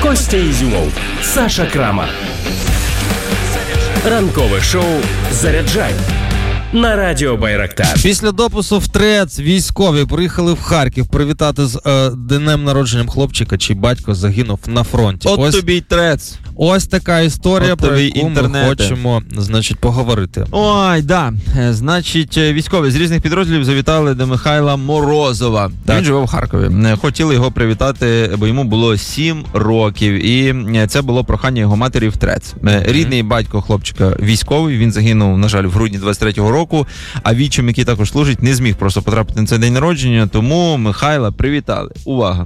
Костя Ізюмов, Саша Крамар. Ранкове шоу «Заряджай» на Радіо Байрактар. Після допису в ТРЕЦ військові приїхали в Харків привітати з днем народженням хлопчика, чий батько загинув на фронті. От тобі й ТРЕЦ. Ось така історія, про яку ми хочемо, поговорити. Ой, да. Значить, військові з різних підрозділів завітали до Михайла Морозова. Так. Він живе в Харкові. Хотіли його привітати, бо йому було 7 років. І це було прохання його матері в ТРЕЦ. Рідний батько хлопчика військовий, він загинув, на жаль, в грудні 23-го року, а відчим, який також служить, не зміг просто потрапити на цей день народження, тому Михайла привітали. Увага!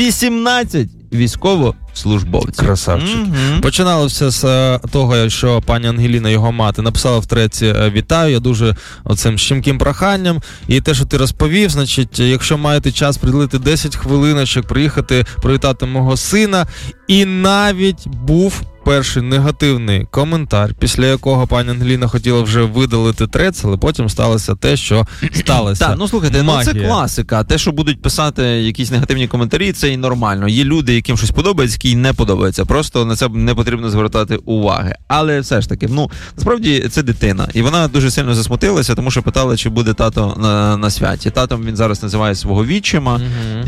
18 військовослужбовців. Красавчик. Починало все з того, що пані Ангеліна, його мати, написала в треці: «Вітаю, я дуже оцим щемким проханням». І те, що ти розповів, значить, якщо маєте час приділити 10 хвилиночок, приїхати привітати мого сина. І навіть був перший негативний коментар, після якого пані Ангеліна хотіла вже видалити трец, але потім сталося те, що сталося. Так, слухайте, це класика. Те, що будуть писати якісь негативні коментарі, це і нормально. Є люди, яким щось подобається, які не подобається. Просто на це не потрібно звертати уваги. Але все ж таки, насправді це дитина. І вона дуже сильно засмутилася, тому що питала, чи буде тато на святі. Татом він зараз називає свого відчима.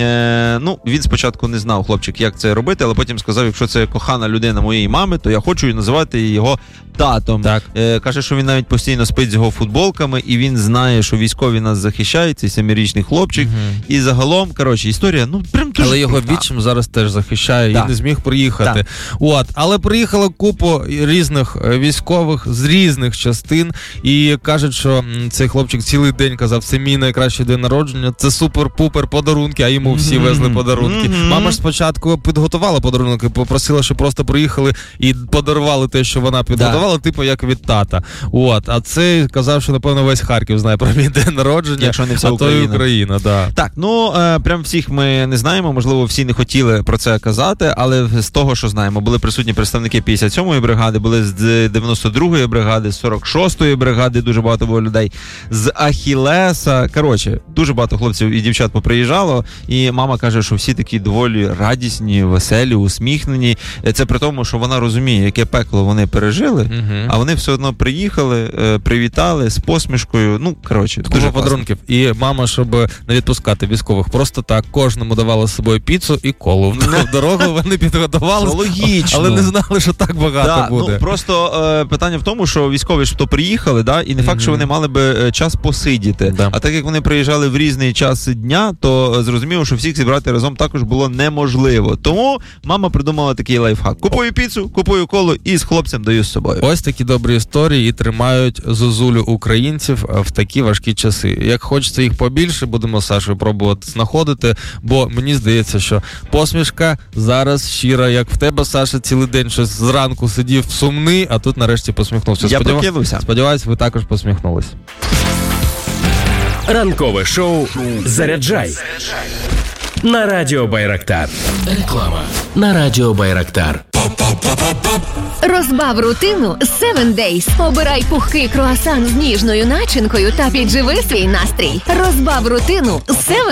Він спочатку не знав, хлопчик, як це робити, але потім сказав, якщо це кохана людина моєї мами, то я хочу називати його татом. Так. Каже, що він навіть постійно спить з його футболками, і він знає, що військові нас захищають, цей 7-річний хлопчик. І загалом, історія, прям дуже але його відчим зараз теж захищає, і не зміг приїхати. Але приїхала купа різних військових з різних частин, і кажуть, що цей хлопчик цілий день казав: це мій найкращий день народження, це супер-пупер подарунки, а йому всі везли подарунки. Мама ж спочатку підготувала подарунки, попросила, щоб просто приїхали і подарували те, що вона підготувала, типу як від тата. А цей казав, що, напевно, весь Харків знає про мій день народження, якщо не вся Україна. То і Україна, да. Так, прям всіх ми не знаємо, можливо, всі не хотіли про це казати, але з того, що знаємо, були присутні представники 57-ї бригади, були з 92-ї бригади, з 46-ї бригади, дуже багато було людей, з Ахілеса. Дуже багато хлопців і дівчат поприїжджало, і мама каже, що всі такі доволі радісні, веселі, усміхнені. Це при тому, що вона розуміє, яке пекло вони пережили, а вони все одно приїхали, привітали з посмішкою. Дуже подарунків. І мама, щоб не відпускати військових просто так, кожному давала з собою піцу і колу. В дорогу вони підготували, логічно, але не знали, що так багато буде. Просто питання в тому, що військові ж то приїхали, і не факт, що вони мали би час посидіти. А так як вони приїжджали в різний час дня, то зрозуміло, що всіх зібрати разом також було неможливо. Тому мама придумала такий лайфхак: купую піцу, купую колу і з хлопцем даю з собою. Ось такі добрі історії і тримають зозулю українців в такі важкі часи. Як хочеться їх побільше, будемо з Сашою пробувати знаходити, бо мені здається, що посмішка зараз щира, як в тебе, Саша, цілий день щось зранку сидів сумний, а тут нарешті посміхнувся. Я прокинувся. Сподіваюсь, ви також посміхнулись. Ранкове шоу «Заряджай» на Радіо Байрактар. Реклама на Радіо Байрактар. Розбав рутину 7 Days. Обирай пухкий круасан з ніжною начинкою та підживи свій настрій. Розбав рутину 7